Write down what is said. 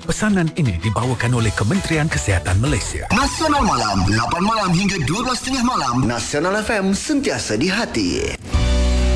Pesanan ini dibawakan oleh Kementerian Kesihatan Malaysia. Nasional Malam, 8 malam hingga 12.30 malam. Nasional FM, sentiasa di hati.